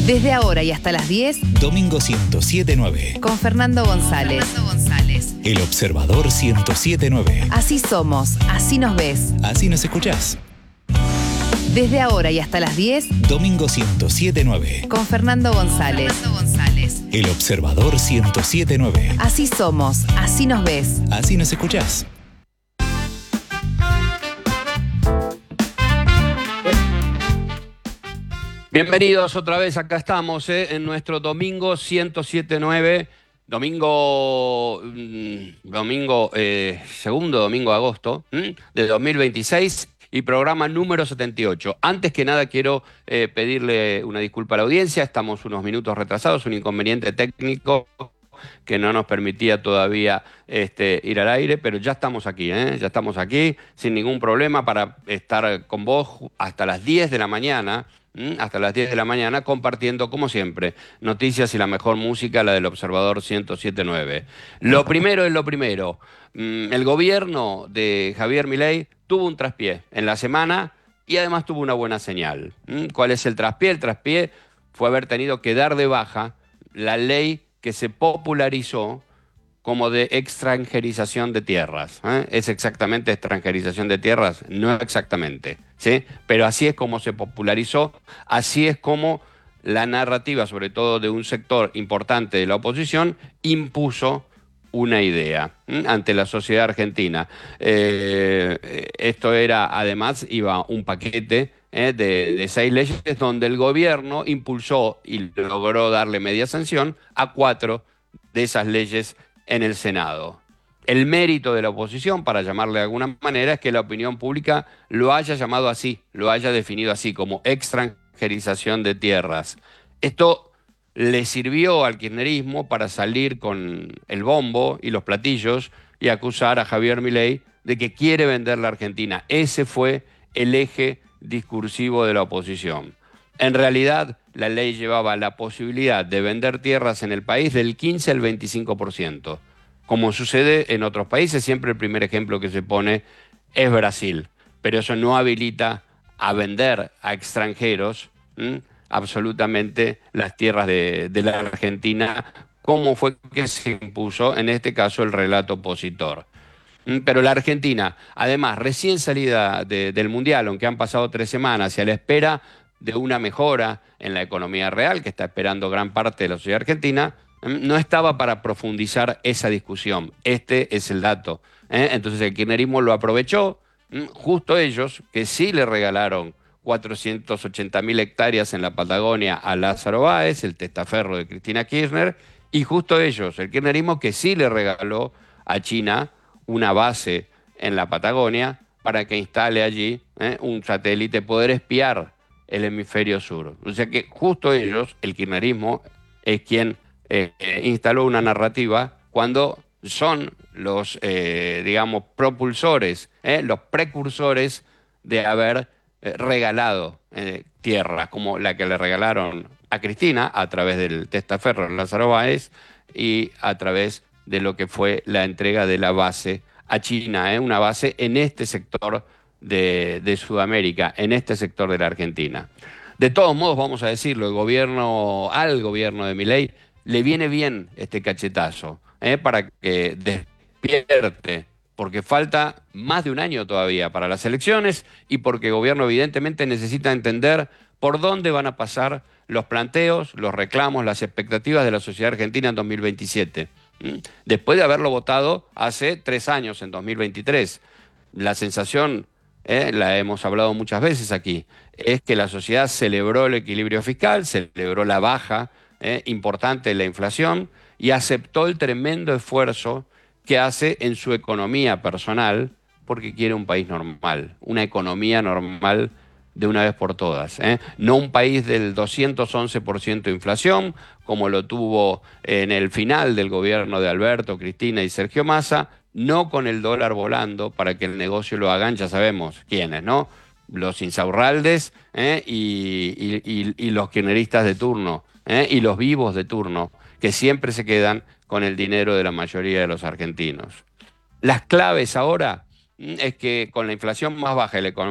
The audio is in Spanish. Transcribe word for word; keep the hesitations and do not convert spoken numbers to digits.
Desde ahora y hasta las diez, Domingo ciento siete punto nueve. con Fernando González. Fernando González. El Observador ciento siete punto nueve. Así somos, así nos ves. Así nos escuchás. Desde ahora y hasta las diez, Domingo ciento siete punto nueve. con Fernando González. Fernando González. El Observador ciento siete punto nueve. Así somos, así nos ves. Así nos escuchás. Bienvenidos otra vez, acá estamos eh, en nuestro Domingo ciento siete punto nueve, domingo, mmm, domingo eh, segundo domingo de agosto ¿m? de dos mil veintiséis y programa número setenta y ocho. Antes que nada quiero eh, pedirle una disculpa a la audiencia, estamos unos minutos retrasados, un inconveniente técnico que no nos permitía todavía este, ir al aire, pero ya estamos aquí, ¿eh? ya estamos aquí sin ningún problema para estar con vos hasta las diez de la mañana, hasta las diez de la mañana, compartiendo, como siempre, noticias y la mejor música, la del Observador ciento siete punto nueve. Lo primero es lo primero. El gobierno de Javier Milei tuvo un traspié en la semana y además tuvo una buena señal. ¿Cuál es el traspié? El traspié fue haber tenido que dar de baja la ley que se popularizó como de extranjerización de tierras. ¿eh? ¿Es exactamente extranjerización de tierras? No exactamente, ¿sí? Pero así es como se popularizó, así es como la narrativa, sobre todo de un sector importante de la oposición, impuso una idea ¿eh? ante la sociedad argentina. Eh, esto era, además, iba un paquete ¿eh? de, de seis leyes donde el gobierno impulsó y logró darle media sanción a cuatro de esas leyes en el Senado. El mérito de la oposición, para llamarle de alguna manera, es que la opinión pública lo haya llamado así, lo haya definido así, como extranjerización de tierras. Esto le sirvió al kirchnerismo para salir con el bombo y los platillos y acusar a Javier Milei de que quiere vender la Argentina. Ese fue el eje discursivo de la oposición. En realidad, la ley llevaba la posibilidad de vender tierras en el país del quince al veinticinco por ciento. Como sucede en otros países, siempre el primer ejemplo que se pone es Brasil. Pero eso no habilita a vender a extranjeros ¿m? absolutamente las tierras de, de la Argentina, como fue que se impuso, en este caso, el relato opositor. Pero la Argentina, además, recién salida de, del Mundial, aunque han pasado tres semanas y a la espera de una mejora en la economía real, que está esperando gran parte de la sociedad argentina, no estaba para profundizar esa discusión. Este es el dato. ¿eh? Entonces el kirchnerismo lo aprovechó, justo ellos, que sí le regalaron cuatrocientas ochenta mil hectáreas en la Patagonia a Lázaro Báez, el testaferro de Cristina Kirchner, y justo ellos, el kirchnerismo, que sí le regaló a China una base en la Patagonia para que instale allí ¿eh? un satélite, poder espiar el hemisferio sur. O sea que justo ellos, el kirchnerismo, es quien eh, eh, instaló una narrativa cuando son los, eh, digamos, propulsores, eh, los precursores de haber eh, regalado eh, tierras, como la que le regalaron a Cristina a través del testaferro Lázaro Báez y a través de lo que fue la entrega de la base a China, eh, una base en este sector De, de Sudamérica, en este sector de la Argentina. De todos modos, vamos a decirlo, el gobierno, al gobierno de Milei le viene bien este cachetazo, ¿eh? para que despierte, porque falta más de un año todavía para las elecciones y porque el gobierno evidentemente necesita entender por dónde van a pasar los planteos, los reclamos, las expectativas de la sociedad argentina en dos mil veintisiete. ¿Mm? Después de haberlo votado hace tres años, en dos mil veintitrés, la sensación... Eh, la hemos hablado muchas veces aquí, es que la sociedad celebró el equilibrio fiscal, celebró la baja eh, importante de la inflación y aceptó el tremendo esfuerzo que hace en su economía personal porque quiere un país normal, una economía normal de una vez por todas. ¿eh? No un país del doscientos once por ciento de inflación, como lo tuvo en el final del gobierno de Alberto, Cristina y Sergio Massa, no con el dólar volando para que el negocio lo hagan, ya sabemos quiénes, ¿no? Los Insaurraldes ¿eh? y, y, y, y los kirchneristas de turno, ¿eh? y los vivos de turno, que siempre se quedan con el dinero de la mayoría de los argentinos. Las claves ahora es que con la inflación más baja y la economía